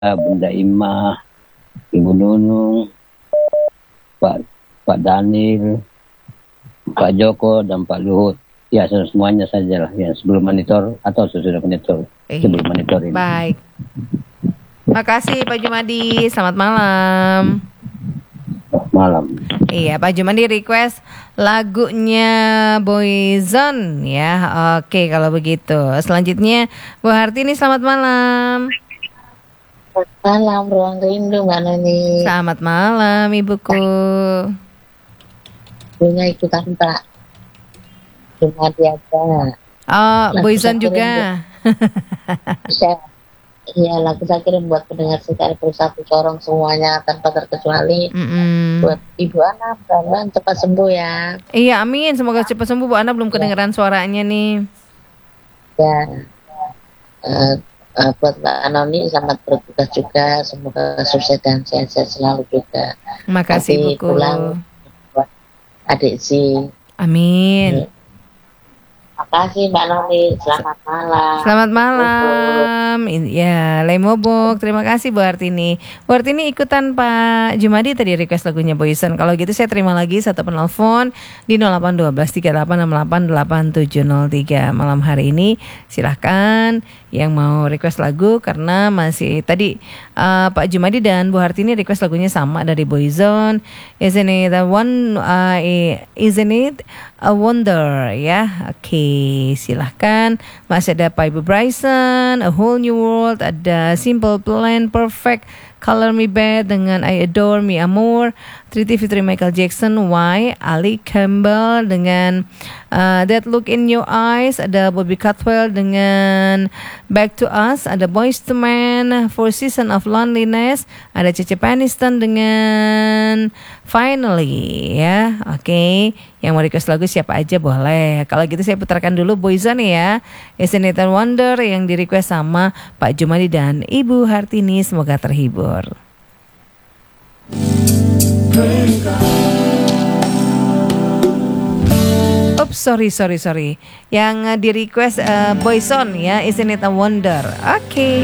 Bunda Imah, Ibu Nunung, Pak Pak Daniel, Pak Joko dan Pak Luhut. Ya, semuanya saja lah yang sebelum monitor atau sesudah monitor. Sebelum monitor ini. Baik. Makasih Pak Jumadi. Selamat malam. Malam. Iya, Pak Jumadi request lagunya Boyzone ya. Oke, kalau begitu. Selanjutnya Bu Hartini, selamat malam. Malam, Ruang Rindu Mbak Noni. Selamat malam Ibuku. Punya ikutan Pak Jumadi aja. Oh, Boyzone juga. Iya, lagu saya kirim buat pendengar sekitar Satu Corong semuanya tanpa terkecuali. Buat Ibu Ana, mudah-mudahan cepat sembuh ya. Iya, amin. Semoga cepat sembuh. Bu Ana belum kedengeran suaranya nih. Ya, buat Mbak Anoni selamat bertugas juga. Semoga sukses dan sehat-sehat selalu juga. Makasih Ibuku. Pulang buat adik si. Amin. Makasih Mbak Noni, selamat malam. Selamat malam. Ya, Lemobok. Terima kasih Bu Hartini. Bu Hartini ikutan Pak Jumadi tadi request lagunya Boyzone. Kalau gitu saya terima lagi satu penelpon di 081238688703 malam hari ini. Silahkan yang mau request lagu karena masih tadi Pak Jumadi dan Bu Hartini request lagunya sama dari Boyzone. Isn't it a wonder ya? Oke, silahkan. Masih ada Pak Ibu Bryson, A Whole New World, ada Simple Plan, Perfect, Color Me Bad dengan I Adore Me Amor, Treaty Fitri Michael Jackson, Why, Ali Campbell dengan That Look in Your Eyes, ada Bobby Caldwell dengan Back to Us, ada Boyz II Men, Four Seasons of Loneliness, ada Cece Peniston dengan Finally ya. Oke, yang mau request lagu siapa aja boleh. Kalau gitu saya putarkan dulu Boyzone ya, Isn't It a Wonder yang di request sama Pak Jumadi dan Ibu Hartini. Semoga terhibur. Oops, sorry. Yang di request Boyzone ya, Isn't It a Wonder. Oke.